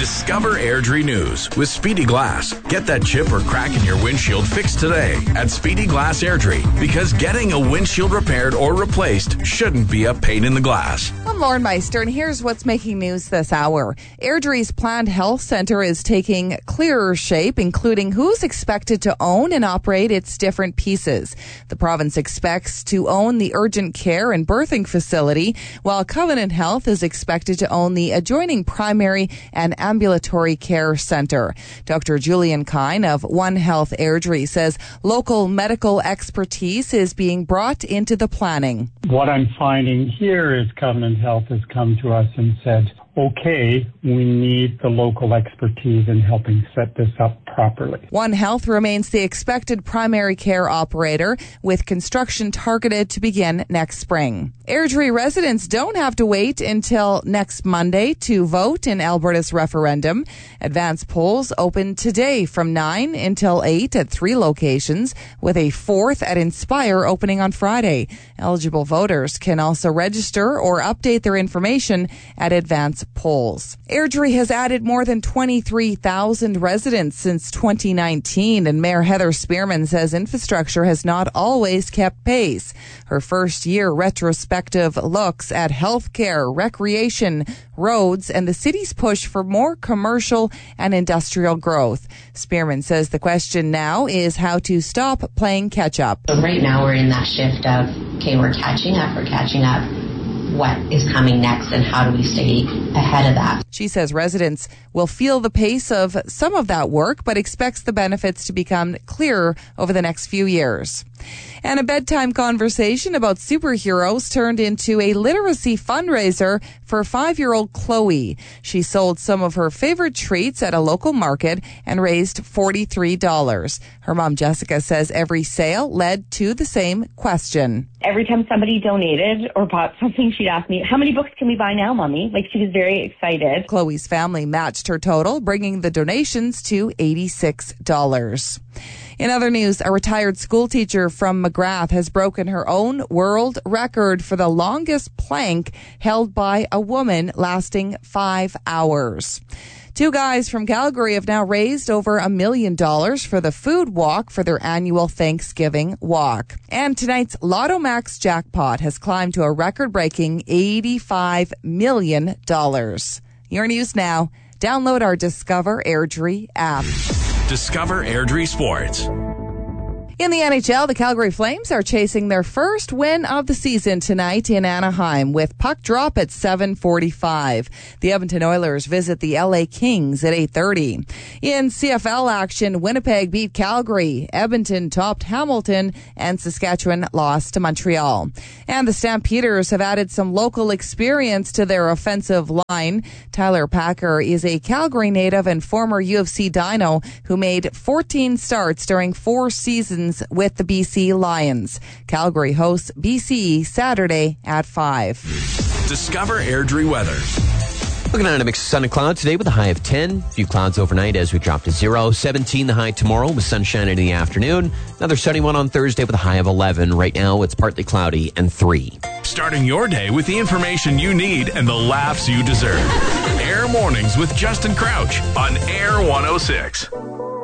Discover Airdrie News with Speedy Glass. Get that chip or crack in your windshield fixed today at Speedy Glass Airdrie, because getting a windshield repaired or replaced shouldn't be a pain in the glass. I'm Lauren Meister, and here's what's making news this hour. Airdrie's planned health centre is taking clearer shape, including who's expected to own and operate its different pieces. The province expects to own the urgent care and birthing facility, while Covenant Health is expected to own the adjoining primary and ambulatory care centre. Dr. Julian Kine of One Health Airdrie says local medical expertise is being brought into the planning. What I'm finding here is Covenant Health has come to us and said, okay, we need the local expertise in helping set this up properly. One Health remains the expected primary care operator, with construction targeted to begin next spring. Airdrie residents don't have to wait until next Monday to vote in Alberta's referendum. Advance polls open today from 9 until 8 at 3 locations, with a 4th at Inspire opening on Friday. Eligible voters can also register or update their information at Advance polls. Airdrie has added more than 23,000 residents since 2019, and Mayor Heather Spearman says infrastructure has not always kept pace. Her first-year retrospective looks at healthcare, recreation, roads, and the city's push for more commercial and industrial growth. Spearman says the question now is how to stop playing catch-up. So right now we're in that shift of, okay, we're catching up. What is coming next, and how do we stay ahead of that? She says residents will feel the pace of some of that work, but expects the benefits to become clearer over the next few years. And a bedtime conversation about superheroes turned into a literacy fundraiser for 5-year-old Chloe. She sold some of her favorite treats at a local market and raised $43. Her mom, Jessica, says every sale led to the same question. Every time somebody donated or bought something, she'd ask me, how many books can we buy now, Mommy? Like, she was very excited. Chloe's family matched her total, bringing the donations to $86. In other news, a retired school teacher from McGrath has broken her own world record for the longest plank held by a woman, lasting 5 hours. 2 guys from Calgary have now raised over $1 million for the food walk for their annual Thanksgiving walk. And tonight's Lotto Max jackpot has climbed to a record-breaking $85 million. Your news now. Download our Discover Airdrie app. Discover Airdrie Sports. In the NHL, the Calgary Flames are chasing their first win of the season tonight in Anaheim with puck drop at 7:45. The Edmonton Oilers visit the LA Kings at 8:30. In CFL action, Winnipeg beat Calgary, Edmonton topped Hamilton, and Saskatchewan lost to Montreal. And the Stampeders have added some local experience to their offensive line. Tyler Packer is a Calgary native and former UFC Dino who made 14 starts during 4 seasons with the BC Lions. Calgary hosts BC Saturday at 5. Discover Airdrie weather. Looking at a mix of sun and clouds today with a high of 10. A few clouds overnight as we drop to 0. 17 the high tomorrow with sunshine in the afternoon. Another sunny one on Thursday with a high of 11. Right now it's partly cloudy and 3. Starting your day with the information you need and the laughs you deserve. Air Mornings with Justin Crouch on Air 106.